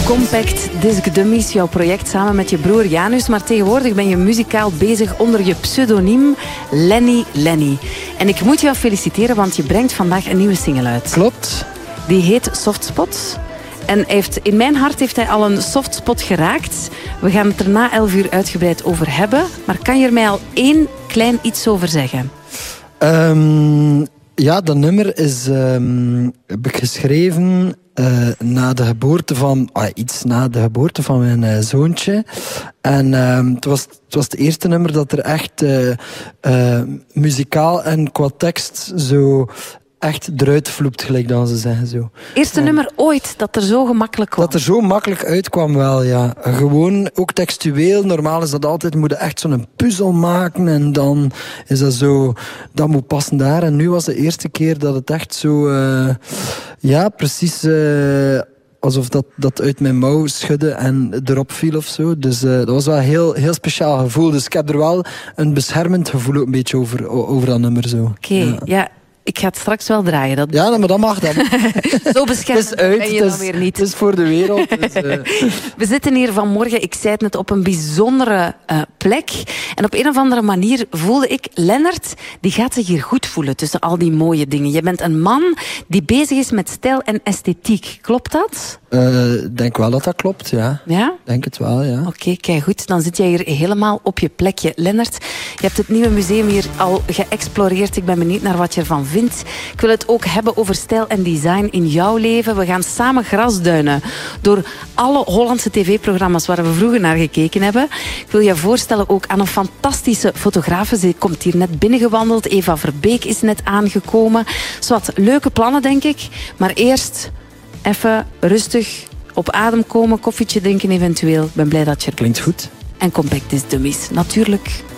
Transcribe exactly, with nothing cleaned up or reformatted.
Compact Disc Dummies, jouw project samen met je broer Janus. Maar tegenwoordig ben je muzikaal bezig onder je pseudoniem Lenny Lenny. En ik moet jou feliciteren, want je brengt vandaag een nieuwe single uit. Klopt. Die heet Softspot. En heeft, in mijn hart heeft hij al een softspot geraakt. We gaan het er na elf uur uitgebreid over hebben. Maar kan je er mij al één klein iets over zeggen? Um, ja, dat nummer is um, heb ik geschreven uh, na de geboorte van... Ah, iets na de geboorte van mijn uh, zoontje. En um, het, was, het was het eerste nummer dat er echt uh, uh, muzikaal en qua tekst zo... echt eruit vloept, gelijk dan ze zeggen. Zo. Eerste ja. nummer ooit dat er zo gemakkelijk kwam. Dat er zo makkelijk uitkwam, wel, ja. Gewoon, ook textueel. Normaal is dat altijd, moet je echt zo'n puzzel maken en dan is dat zo, dat moet passen daar. En nu was de eerste keer dat het echt zo, uh, ja, precies... Uh, alsof dat, dat uit mijn mouw schudde en erop viel of zo. Dus uh, dat was wel een heel, heel speciaal gevoel. Dus ik heb er wel een beschermend gevoel ook een beetje over, over dat nummer. Oké, okay, ja. ja. Ik ga het straks wel draaien. Dat... Ja, maar dat mag dan. Zo beschermd ben je dan is, weer niet. Het is voor de wereld. Dus, uh... We zitten hier vanmorgen, ik zei het net, op een bijzondere uh, plek. En op een of andere manier voelde ik, Lennart, die gaat zich hier goed voelen tussen al die mooie dingen. Je bent een man die bezig is met stijl en esthetiek. Klopt dat? Ik uh, denk wel dat dat klopt, ja. Ja? Denk het wel, ja. Oké, okay, kijk goed. Dan zit jij hier helemaal op je plekje. Lennart, je hebt het nieuwe museum hier al geëxploreerd. Ik ben benieuwd naar wat je ervan vindt. Ik wil het ook hebben over stijl en design in jouw leven. We gaan samen grasduinen door alle Hollandse tv-programma's waar we vroeger naar gekeken hebben. Ik wil je voorstellen ook aan een fantastische fotografe. Ze komt hier net binnengewandeld. Eva Verbeek is net aangekomen. Zowat leuke plannen, denk ik. Maar eerst even rustig op adem komen, koffietje drinken eventueel. Ik ben blij dat je er Klinkt goed. En Compact Disc Dummies, natuurlijk.